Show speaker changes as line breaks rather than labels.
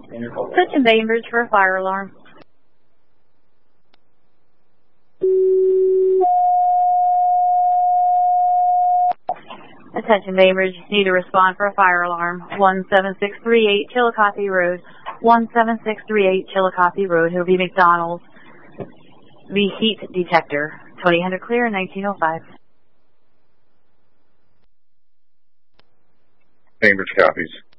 Attention Bainbridge for a fire alarm. Attention Bainbridge, need to respond for a fire alarm. 17638 Chillicothe Road. 17638 Chillicothe Road. He'll be McDonald's. The heat detector. 2000 clear, 1905.
Bainbridge copies.